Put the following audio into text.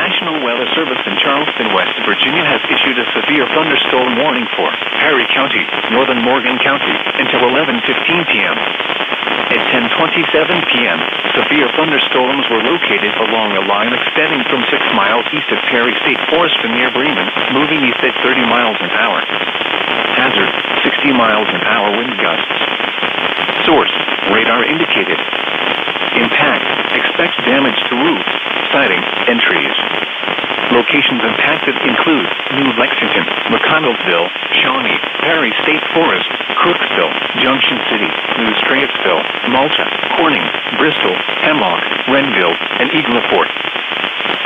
National Weather Service in Charleston, West Virginia has issued a severe thunderstorm warning for Perry County, northern Morgan County, until 11:15 p.m. At 10:27 p.m., severe thunderstorms were located along a line extending from 6 miles east of Perry State Forest to near Bremen, moving east at 30 miles an hour. Hazard, 60 miles an hour wind gusts. Source, radar indicated. Impact, expect damage to roofs, siding, and trees. Locations impacted include New Lexington, McConnellsville, Shawnee, Perry State Forest, Crooksville, Junction City, New Strangeville, Malta, Corning, Bristol, Hemlock, Renville, and Eagle Fort.